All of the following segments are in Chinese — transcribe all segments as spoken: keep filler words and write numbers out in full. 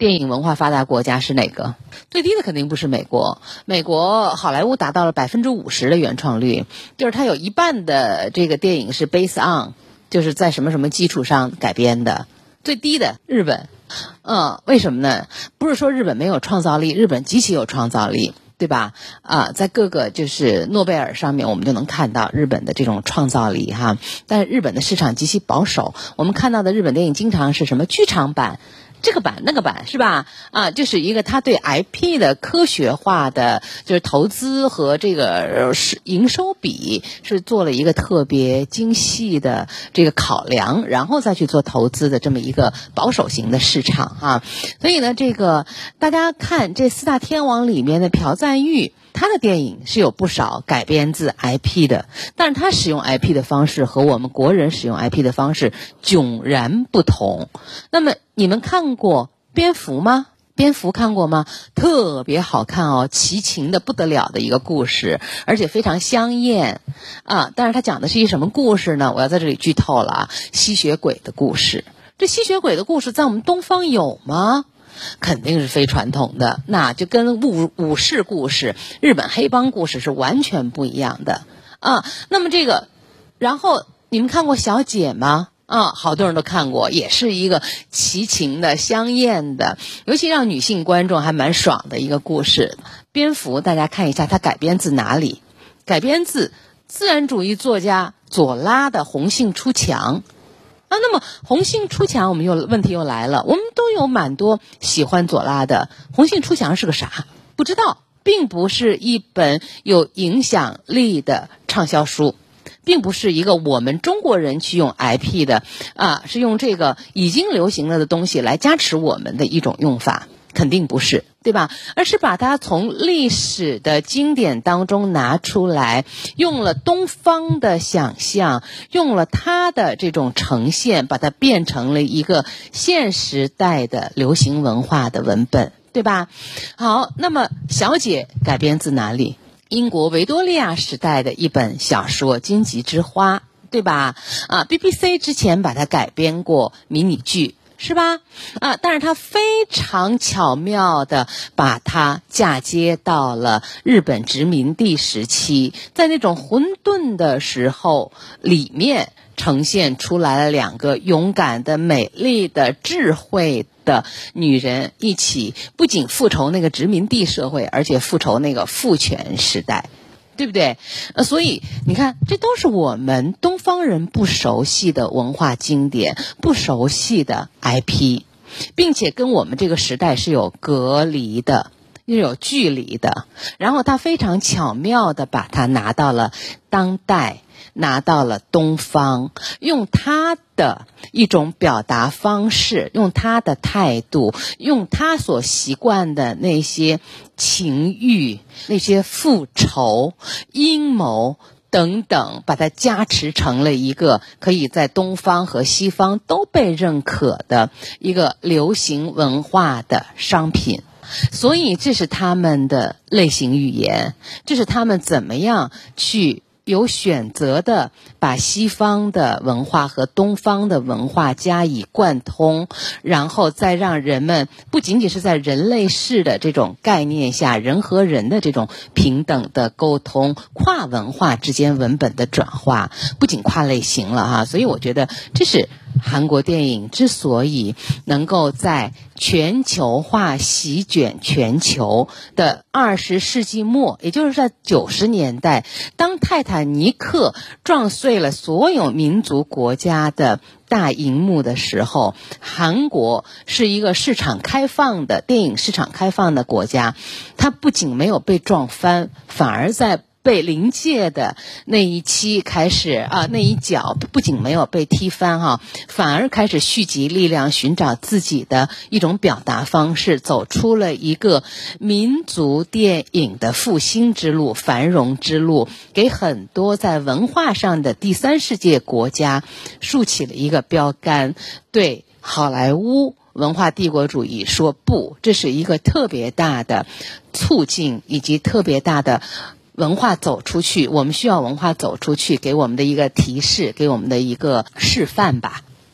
电影文化发达国家是哪个？最低的肯定不是美国，美国好莱坞达到了百分之五十的原创率，就是它有一半的这个电影是 based on， 就是在什么什么基础上改编的。最低的日本，嗯，为什么呢？不是说日本没有创造力，日本极其有创造力。对吧？啊，在各个就是诺贝尔上面，我们就能看到日本的这种创造力哈。但是日本的市场极其保守，我们看到的日本电影经常是什么剧场版、这个版那个版，是吧？啊，就是一个他对 I P 的科学化的，就是投资和这个是营收比是做了一个特别精细的这个考量，然后再去做投资的这么一个保守型的市场啊。所以呢，这个大家看这四大天王里面的朴赞郁，他的电影是有不少改编自 I P 的，但是他使用 I P 的方式和我们国人使用 I P 的方式迥然不同。那么你们看过蝙蝠吗？蝙蝠看过吗？特别好看哦，奇情的不得了的一个故事，而且非常香艳啊。但是它讲的是一什么故事呢？我要在这里剧透了啊，吸血鬼的故事。这吸血鬼的故事在我们东方有吗？肯定是非传统的，那就跟武武士故事、日本黑帮故事是完全不一样的啊。那么这个，然后你们看过小姐吗？啊，好多人都看过，也是一个奇情的、香艳的，尤其让女性观众还蛮爽的一个故事。蝙蝠，大家看一下，它改编自哪里？改编自自然主义作家左拉的《红杏出墙》。啊，那么红杏出墙，我们又问题又来了，我们都有蛮多喜欢左拉的。红杏出墙是个啥？不知道，并不是一本有影响力的畅销书，并不是一个我们中国人去用 I P 的啊，是用这个已经流行了的东西来加持我们的一种用法。肯定不是，对吧？而是把它从历史的经典当中拿出来，用了东方的想象，用了它的这种呈现，把它变成了一个现时代的流行文化的文本，对吧？好，那么小姐改编自哪里？英国维多利亚时代的一本小说《荆棘之花》，对吧？啊 ，B B C 之前把它改编过迷你剧。是吧？啊，但是他非常巧妙地把它嫁接到了日本殖民地时期，在那种混沌的时候，里面呈现出来了两个勇敢的、美丽的、智慧的女人，一起不仅复仇那个殖民地社会，而且复仇那个父权时代。对不对？呃，所以你看，这都是我们东方人不熟悉的文化经典，不熟悉的 I P， 并且跟我们这个时代是有隔离的，是有距离的。然后他非常巧妙地把它拿到了当代，拿到了东方，用他的一种表达方式，用他的态度，用他所习惯的那些情欲、那些复仇、阴谋等等，把它加持成了一个可以在东方和西方都被认可的一个流行文化的商品。所以这是他们的类型语言，这是他们怎么样去有选择的把西方的文化和东方的文化加以贯通，然后再让人们不仅仅是在人类世的这种概念下，人和人的这种平等的沟通，跨文化之间文本的转化，不仅跨类型了哈。所以我觉得这是韩国电影之所以能够在全球化席卷全球的二十世纪末，也就是在九十年代，当泰坦尼克撞碎了所有民族国家的大荧幕的时候，韩国是一个市场开放的电影市场开放的国家，它不仅没有被撞翻，反而在被临界的那一期开始啊，那一脚不仅没有被踢翻哈、啊，反而开始蓄积力量，寻找自己的一种表达方式，走出了一个民族电影的复兴之路、繁荣之路，给很多在文化上的第三世界国家竖起了一个标杆，对好莱坞文化帝国主义说不，这是一个特别大的促进以及特别大的文化走出去，我们需要文化走出去给我们的一个提示，给我们的一个示范吧。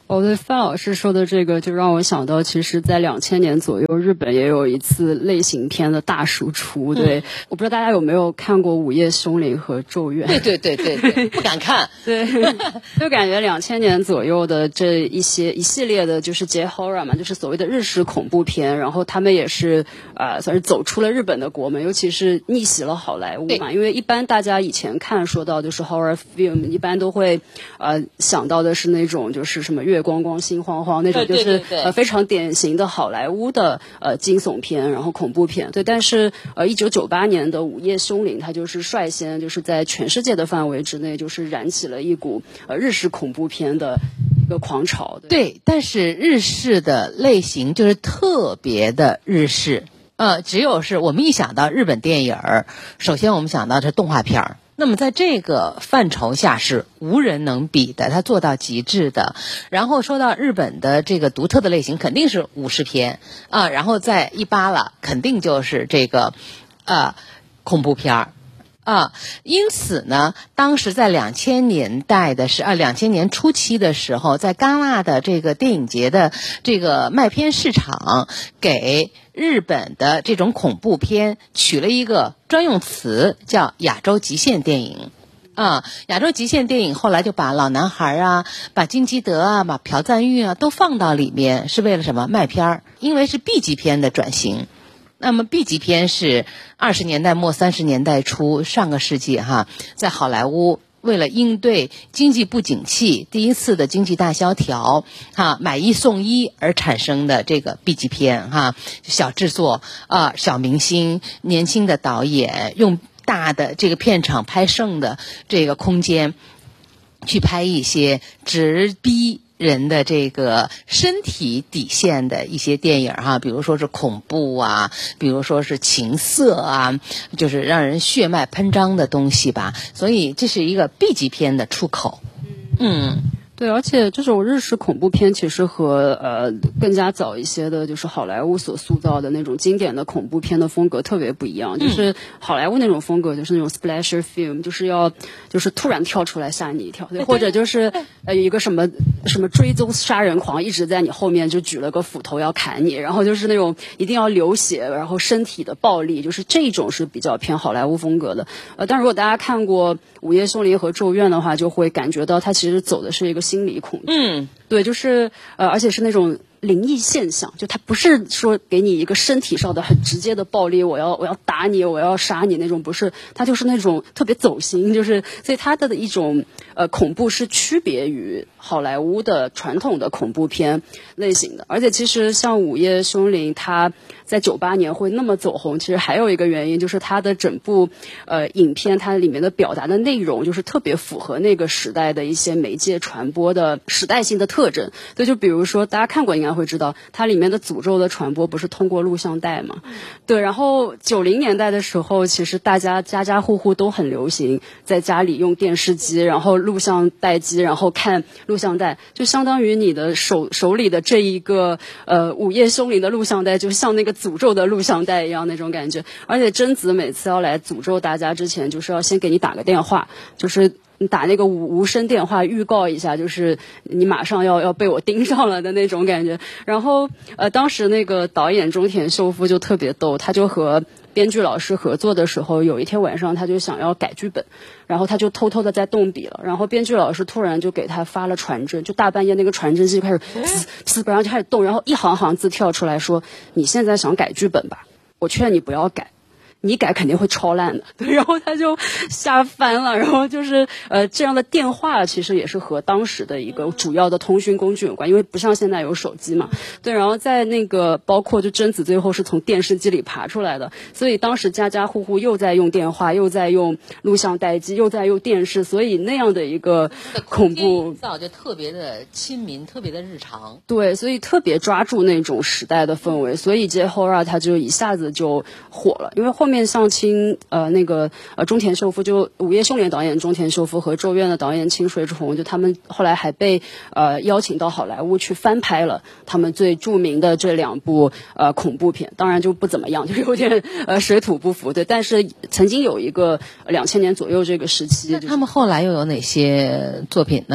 哦，对，范老师说的这个就让我想到，其实在两千年左右，日本也有一次类型片的大输出。对、嗯、我不知道大家有没有看过《午夜凶铃》和《咒怨》？ 对对对对对，不敢看。 对，就感觉两千年左右的这一些一系列的，就是 J horror 嘛，就是所谓的日式恐怖片，然后他们也是呃，算是走出了日本的国门，尤其是逆袭了好莱坞嘛。因为一般大家以前看说到就是 horror film， 一般都会呃想到的是那种就是什么月光光心慌慌那种，就是对对对对呃非常典型的好莱坞的呃惊悚片，然后恐怖片。对，但是呃一九九八年的《午夜凶铃》，它就是率先就是在全世界的范围之内，就是燃起了一股呃日式恐怖片的一个狂潮。对， 对，但是日式的类型就是特别的日式。呃，只有是我们一想到日本电影儿，首先我们想到是动画片儿。那么在这个范畴下是无人能比的，它做到极致的。然后说到日本的这个独特的类型，肯定是武士片啊，然后再一扒拉，肯定就是这个呃恐怖片儿。啊，因此呢，当时在两千年代的是啊，两千年初期的时候，在戛纳的这个电影节的这个卖片市场，给日本的这种恐怖片取了一个专用词，叫亚洲极限电影。啊，亚洲极限电影后来就把老男孩啊，把金基德啊，把朴赞郁啊都放到里面，是为了什么？卖片儿，因为是 B 级片的转型。那么 B 级片是二十年代末三十年代初上个世纪哈，在好莱坞为了应对经济不景气，第一次的经济大萧条哈，买一送一而产生的这个 B 级片哈，小制作啊、呃，小明星，年轻的导演，用大的这个片场拍摄的这个空间去拍一些直逼人的这个身体底线的一些电影哈，比如说是恐怖啊，比如说是情色啊，就是让人血脉喷张的东西吧。所以这是一个 B 级片的出口。嗯。 对，而且这种日式恐怖片其实和呃更加早一些的，就是好莱坞所塑造的那种经典的恐怖片的风格特别不一样。就是好莱坞那种风格，就是那种 splasher film， 就是要就是突然跳出来吓你一跳，对，或者就是呃一个什么什么追踪杀人狂一直在你后面就举了个斧头要砍你，然后就是那种一定要流血，然后身体的暴力，就是这种是比较偏好莱坞风格的。呃，但如果大家看过《午夜凶铃》和《咒怨》的话，就会感觉到它其实走的是一个心理恐惧。 嗯， 对，就是呃，而且是那种灵异现象，就它不是说给你一个身体上的很直接的暴力，我要我要打你，我要杀你那种，不是，它就是那种特别走心，就是所以它的一种呃恐怖是区别于好莱坞的传统的恐怖片类型的。而且其实像《午夜凶铃》，它在九八年会那么走红，其实还有一个原因就是它的整部呃影片，它里面的表达的内容就是特别符合那个时代的一些媒介传播的时代性的特征。对，就比如说大家看过应该会知道，它里面的诅咒的传播不是通过录像带嘛？对，然后九零年代的时候，其实大家家家户户都很流行在家里用电视机，然后录像带机，然后看录像带，就相当于你的手手里的这一个呃午夜凶铃的录像带，就像那个诅咒的录像带一样那种感觉。而且贞子每次要来诅咒大家之前，就是要先给你打个电话，就是你打那个无无声电话预告一下，就是你马上要要被我盯上了的那种感觉。然后呃，当时那个导演中田秀夫就特别逗，他就和编剧老师合作的时候，有一天晚上他就想要改剧本，然后他就偷偷的在动笔了，然后编剧老师突然就给他发了传真，就大半夜那个传真机开始呲呲，然后就开始动，然后一行行字跳出来说：“你现在想改剧本吧？我劝你不要改。”你改肯定会超烂的，对，然后他就吓翻了，然后就是呃这样的电话其实也是和当时的一个主要的通讯工具有关，因为不像现在有手机嘛，对，然后在那个包括就贞子最后是从电视机里爬出来的，所以当时家家户户又在用电话，又在用录像带机，又在用电视，所以那样的一个恐怖造就特别的亲民，特别的日常， 对，所以特别抓住那种时代的氛围，所以 J horror 它就一下子就火了，因为后面像青呃那个呃中田秀夫，就午夜凶铃导演中田秀夫和咒怨的导演清水崇，就他们后来还被呃邀请到好莱坞去翻拍了他们最著名的这两部呃恐怖片，当然就不怎么样，就有点呃水土不服，对，但是曾经有一个两千年左右这个时期， 那他们后来又有哪些作品呢？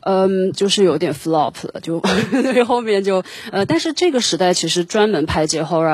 嗯，就是有点 flop 了，就对后面就呃，但是这个时代其实专门拍杰 horror